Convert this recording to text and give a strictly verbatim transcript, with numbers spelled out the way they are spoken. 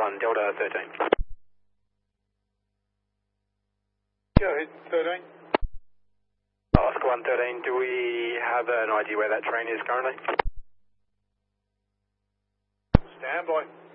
one, Delta thirteen. Go ahead, thirteen. Oscar one thirteen, do we have an idea where that train is currently? Stand by.